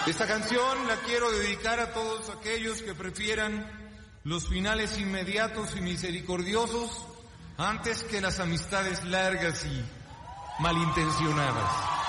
Esta canción la quiero dedicar a todos aquellos que prefieran los finales inmediatos y misericordiosos antes que las amistades largas y malintencionadas.